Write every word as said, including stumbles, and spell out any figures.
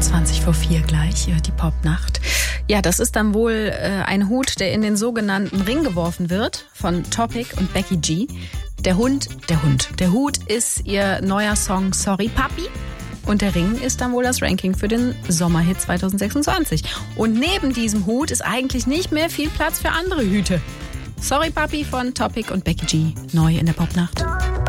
zwanzig vor vier gleich, die Popnacht. Ja, das ist dann wohl äh, ein Hut, der in den sogenannten Ring geworfen wird von Topic und Becky G. Der Hund, der Hund. Der Hut ist ihr neuer Song Sorry Papi. Und der Ring ist dann wohl das Ranking für den Sommerhit zwanzig sechsundzwanzig. Und neben diesem Hut ist eigentlich nicht mehr viel Platz für andere Hüte. Sorry Papi von Topic und Becky G. Neu in der Popnacht.